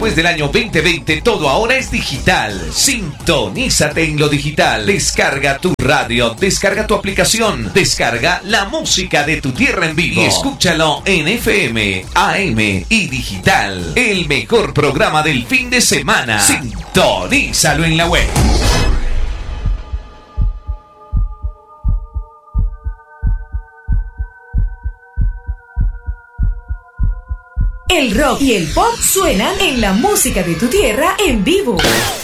Después del año 2020, todo ahora es digital. Sintonízate en lo digital. Descarga tu radio, descarga tu aplicación, descarga la música de tu tierra en vivo y escúchalo en FM, AM y digital. El mejor programa del fin de semana. Sintonízalo en la web. El rock y el pop suenan en la música de tu tierra en vivo.